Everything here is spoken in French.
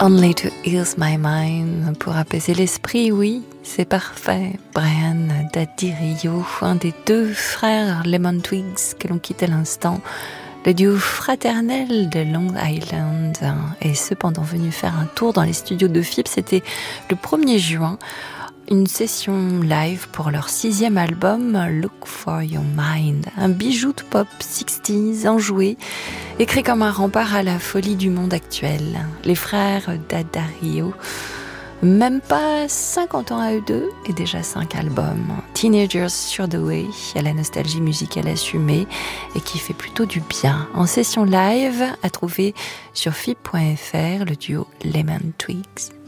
Only to ease my mind, pour apaiser l'esprit, oui, c'est parfait. Brian Daddy Rio, un des deux frères Lemon Twigs que l'on quitte à l'instant, le duo fraternel de Long Island, est cependant venu faire un tour dans les studios de FIP, c'était le 1er juin, une session live pour leur 6e album Look for Your Mind, un bijou de pop 60s enjoué, écrit comme un rempart à la folie du monde actuel. Les frères Daddario, même pas 50 ans à eux deux, et déjà 5 albums. Teenagers sur the Way, à la nostalgie musicale assumée et qui fait plutôt du bien. En session live, à trouver sur fip.fr, le duo Lemon Twigs.